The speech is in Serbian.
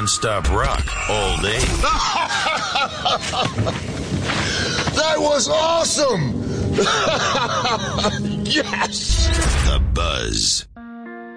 non-stop rock all day. That was awesome! Yes! The Buzz.